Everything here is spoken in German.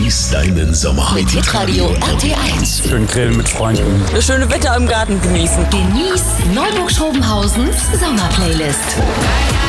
Genieß deinen Sommer mit Hitradio RT1. Schön grillen mit Freunden. Das schöne Wetter im Garten genießen. Genieß Neuburg-Schrobenhausens Sommerplaylist.